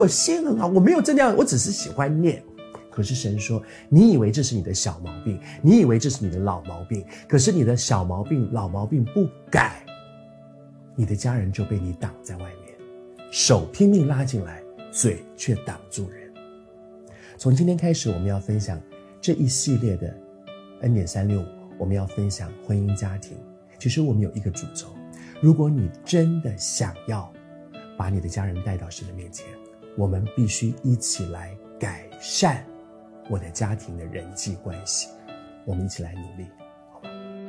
我心很好，我没有真的要，我只是喜欢念。可是神说，你以为这是你的小毛病，你以为这是你的老毛病，可是你的小毛病老毛病不改，你的家人就被你挡在外面，手拼命拉进来，嘴却挡住人。从今天开始，我们要分享这一系列的恩典365，我们要分享婚姻家庭。其实我们有一个主轴，如果你真的想要把你的家人带到神的面前，我们必须一起来改善我的家庭的人际关系，我们一起来努力。